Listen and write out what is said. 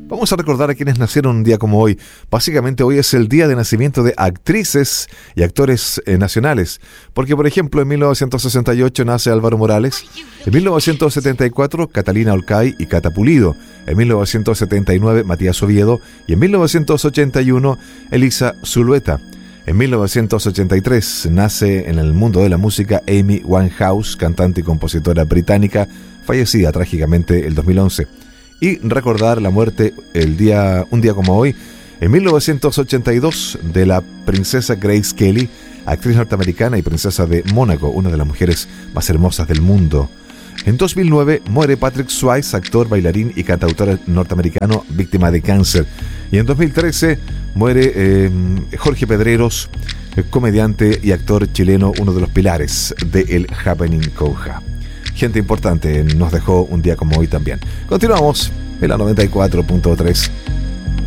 Vamos a recordar a quienes nacieron un día como hoy. Básicamente hoy es el día de nacimiento de actrices y actores nacionales. Porque, por ejemplo, en 1968 nace Álvaro Morales. En 1974, Catalina Olcay y Cata Pulido. En 1979, Matías Oviedo. Y en 1981, Elisa Zulueta. En 1983 nace en el mundo de la música Amy Winehouse, cantante y compositora británica, fallecida trágicamente el 2011. Y recordar la muerte un día como hoy, en 1982, de la princesa Grace Kelly, actriz norteamericana y princesa de Mónaco, una de las mujeres más hermosas del mundo. En 2009 muere Patrick Swayze, actor, bailarín y cantautor norteamericano, víctima de cáncer. Y en 2013 muere Jorge Pedreros, comediante y actor chileno, uno de los pilares del Happening Conja. Gente importante nos dejó un día como hoy también. Continuamos en la 94.3.